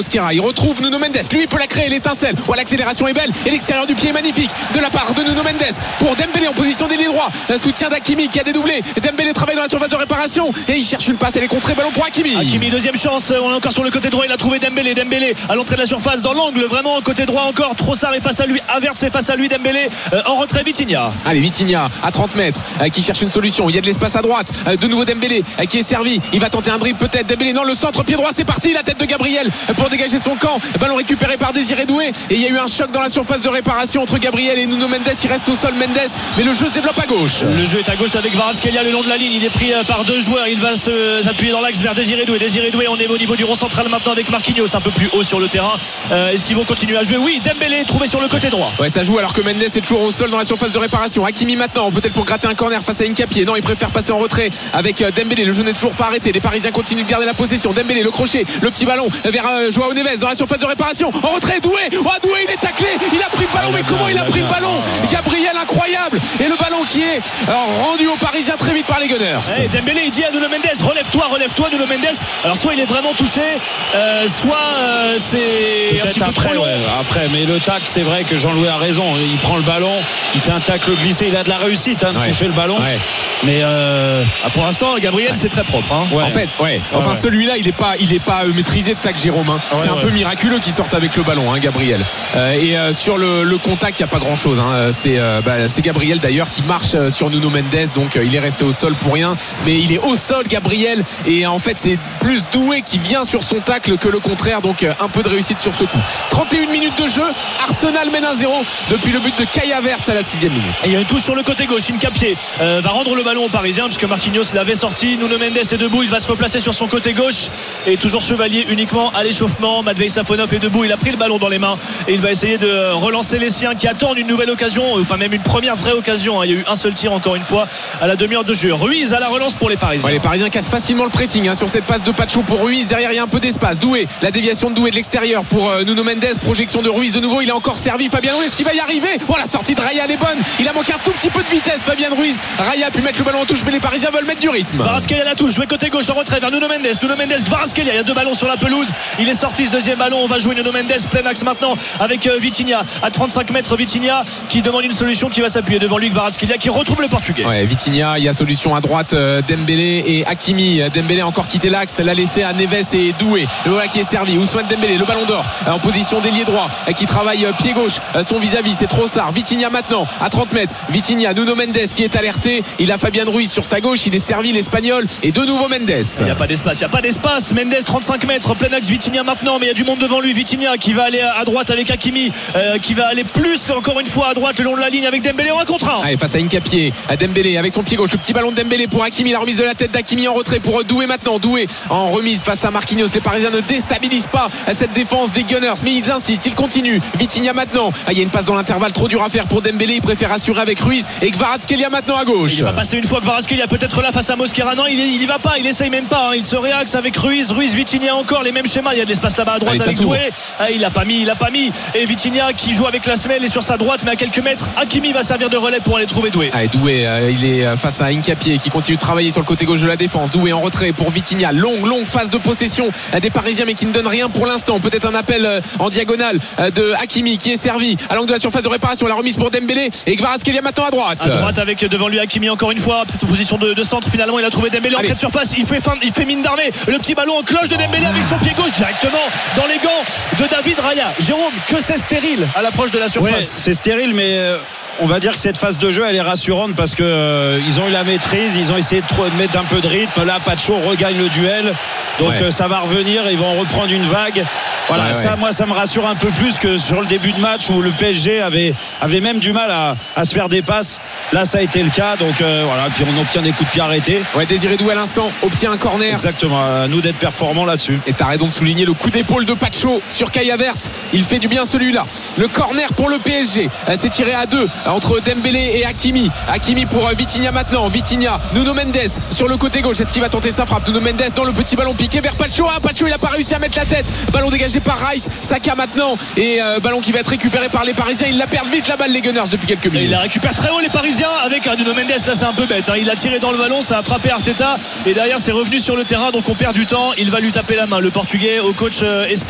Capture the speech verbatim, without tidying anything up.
Mosquera. Il retrouve Nuno Mendes. Lui, il peut la créer, l'étincelle. Oh, l'accélération est belle. Et l'extérieur du pied est magnifique de la part de Nuno Mendes pour Dembélé en position d'ailier droit. Un soutien d'Hakimi qui a dédoublé. Dembélé travaille dans la surface de réparation et il cherche une passe. Elle est contrée. Ballon pour Hakimi. Hakimi, deuxième chance. On est encore sur le côté droit. Il a trouvé Dembélé. Dembélé à l'entrée de la surface dans l'angle. Vraiment, côté droit encore. Trossard est face à lui. Havertz est face à lui. Dembélé euh, en retrait. Vitinha. Allez, Vitinha à trente mètres euh, qui cherche une solution. Il y a de l'espace à droite. Euh, de nouveau Dembélé euh, qui est servi. Il va tenter un dribble peut-être. Dembélé dans le centre. Pied droit. C'est parti. La tête de Gabriel euh, pour dégager son camp. Ballon récupéré par Désiré Doué. Et il y a eu un choc dans la surface de réparation entre Gabriel et Nuno Mendes. Il reste au sol Mendes. Mais le jeu se développe à gauche. Le jeu est à gauche avec Kvaratskhelia le long de la ligne. Il est pris euh, par deux joueurs. Il va se, s'appuyer dans l'axe vers Désiré Doué. Désiré Doué, on est au niveau du rond central maintenant avec Marquinhos un peu plus haut sur le terrain. Euh, est-ce qu'ils vont continuer à jouer? Oui, Dembélé trouvé sur le côté droit. Ouais, ça joue alors que Mendes est toujours au sol dans la surface de réparation. Hakimi maintenant, peut-être pour gratter un corner face à Hincapié. Non, il préfère passer en retrait avec Dembélé. Le jeu n'est toujours pas arrêté. Les Parisiens continuent de garder la possession. Dembélé, le crochet, le petit ballon vers euh, Joao Neves dans la surface de réparation. En retrait, Doué. Oh, Doué, il est taclé. Il a pris le ballon. Mais comment il a pris le ballon? Gabriel, incroyable. Et le ballon qui est euh, rendu aux Parisiens très vite par les Gunners. Hey, Dembélé, il dit à Nuno Mendes, relève-toi, relève-toi, Nuno Mendes. Alors soit il est vraiment touché, euh, soit euh, c'est peut-être un petit peu après, trop long. Ouais, après, mais le tacle, c'est vrai que Jean-Louis a raison. Il prend le ballon, il fait un tacle glissé, il a de la réussite hein, de ouais. toucher le ballon. Ouais. Mais euh... ah, pour l'instant, Gabriel, c'est très propre. Hein. Ouais. En fait, ouais. Enfin, ouais. celui-là, il n'est pas, il est pas euh, maîtrisé de tacle, Jérôme. Hein. Ouais, c'est un ouais. peu miraculeux qu'il sorte avec le ballon, hein, Gabriel. Euh, et euh, sur le, le contact, il n'y a pas grand-chose. Hein. C'est, euh, bah, c'est Gabriel d'ailleurs qui marche euh, sur Nuno Mendes, donc euh, il est resté au sol pour rien. Mais il est au sol, Gabriel. Et en fait, c'est plus Doué qui vient sur son tacle que le contraire. Donc euh, un peu de réussite sur ce coup. trente et une minutes de jeu. Arsenal mène un zéro depuis le but de Kai Havertz à la sixième minute. Et il y a une touche sur le côté gauche. Hincapié euh, va rendre le ballon aux Parisiens puisque Marquinhos l'avait sorti. Nuno Mendes est debout. Il va se replacer sur son côté gauche. Et toujours Chevalier uniquement à l'échauffement. Matvei Safonov est debout. Il a pris le ballon dans les mains. Et il va essayer de relancer les siens qui attendent une nouvelle occasion. Enfin, même une première vraie occasion. Il y a eu un seul tir encore une fois à la demi-heure de jeu. Ruiz à la relance pour les Parisiens. Ouais, les Parisiens cassent facilement le pressing hein, sur cette passe de Pacho pour Ruiz. Derrière, il y a un peu d'espace. Doué, la déviation de Doué de l'extérieur pour euh, Nuno Mendes. Projection de Ruiz de nouveau. Il a encore servi. Fabien Ruiz qui va y arriver. Oh, la sortie de Raya, elle est bonne. Il a manqué un tout petit peu de vitesse. Fabien Ruiz. Raya a pu mettre le ballon en touche, mais les Parisiens veulent mettre du rythme. Kvaratskhelia la touche. Joué côté gauche en retrait vers Nuno Mendes. Nuno Mendes, Kvaratskhelia. Il y a deux ballons sur la pelouse. Il est sorti ce deuxième ballon. On va jouer Nuno Mendes. Plein axe maintenant avec euh, Vitinha. À trente-cinq mètres, Vitinha qui demande une solution qui va s'appuyer devant lui. Kvaratskhelia qui retrouve le Portugais. Ouais, Vitinha, il y a solution à droite. Euh, Dembélé et Hakimi. Dembélé a encore quitté l'axe. L'a laissé à Neves et Doué. Le voilà qui est servi. Ousmane Dembélé, le ballon d'or en position d'ailier droit qui travaille pied gauche. Son vis-à-vis, c'est Trossard. Vitinha maintenant à trente mètres. Vitinha, Nuno Mendes qui est alerté. Il a Fabien Ruiz sur sa gauche. Il est servi l'Espagnol. Et de nouveau Mendes. Il n'y a pas d'espace. Il n'y a pas d'espace. Mendes, trente-cinq mètres. Plein axe Vitinha maintenant. Mais il y a du monde devant lui. Vitinha qui va aller à droite avec Hakimi. Euh, qui va aller plus encore une fois à droite le long de la ligne avec Dembélé en un contre un. Allez, face à Hincapié. À Dembélé avec son pied gauche. Le petit ballon de Dembélé pour Hakimi. La remise de la tête d'Hakimi en retrait pour Doué maintenant. Doué en remise face à Marquinhos. Les Parisiens ne déstabilisent pas cette défense des Gunners. Mais ils insistent. Ils continuent. Vitinha maintenant. Ah, il y a une passe dans l'intervalle. Trop dur à faire pour Dembélé. Il préfère assurer avec Ruiz. Et Kvaratskhelia maintenant à gauche. Il va passer une fois. Kvaratskhelia peut-être là face à Mosquera. Non, il, il y va pas. Il essaye même pas. Hein. Il se réaxe avec Ruiz. Ruiz, Vitinha encore. Les mêmes schémas. Il y a de l'espace là-bas à droite. Allez, avec Doué. Ah, il a pas mis. Il a pas mis. Et Vitinha qui joue avec la semelle est sur sa droite. Mais à quelques mètres. Hakimi va servir de relais pour aller trouver Doué. Allez, Doué. Euh, il est face à Hincapié qui continue de travailler sur le côté gauche de la défense. Doué en retrait pour Vitinha. Longue, longue phase de possession des Parisiens, mais qui ne donne rien pour l'instant. Peut-être un appel en diagonale de Hakimi qui est servi à l'angle de la surface de réparation. La remise pour Dembélé et Kvaratskhelia maintenant à droite. À droite avec devant lui Hakimi encore une fois. Petite position de, de centre. Finalement, il a trouvé Dembélé en de surface. Il fait, fin, il fait mine d'armée. Le petit ballon en cloche de Dembélé avec son pied gauche directement dans les gants de David Raya. Jérôme, que c'est stérile à l'approche de la surface. Ouais, c'est stérile, mais. Euh... On va dire que cette phase de jeu elle est rassurante parce que euh, ils ont eu la maîtrise, ils ont essayé de, trop, de mettre un peu de rythme. Là Pacho regagne le duel, donc ouais. euh, ça va revenir, ils vont reprendre une vague. Voilà, ouais, ça ouais. moi ça me rassure un peu plus que sur le début de match où le P S G avait, avait même du mal à, à se faire des passes. Là ça a été le cas, donc euh, voilà, puis on obtient des coups de pied arrêtés. Ouais, Désiré Doué à l'instant obtient un corner. Exactement, à nous d'être performants là-dessus. Et t'as raison de souligner le coup d'épaule de Pacho sur Kai Havertz. Il fait du bien celui-là. Le corner pour le P S G. C'est tiré à deux entre Dembélé et Hakimi. Hakimi pour Vitinha maintenant. Vitinha, Nuno Mendes sur le côté gauche. Est-ce qu'il va tenter sa frappe? Nuno Mendes dans le petit ballon piqué vers Pacho. Ah, Pacho il a pas réussi à mettre la tête. Ballon dégagé par Rice. Saka maintenant. Et euh, ballon qui va être récupéré par les Parisiens. Ils la perdent vite la balle les Gunners depuis quelques minutes. Et il la récupère très haut les Parisiens avec euh, Nuno Mendes. Là c'est un peu bête. Hein. Il a tiré dans le ballon. Ça a frappé Arteta. Et derrière c'est revenu sur le terrain. Donc on perd du temps. Il va lui taper la main. Le Portugais au coach euh, espagnol.